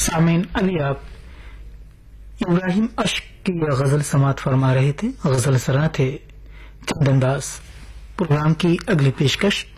सामीन, अभी आप इब्राहिम अश्क की गजल समात फरमा रहे थे। गजल सरा थे चंदन दास। प्रोग्राम की अगली पेशकश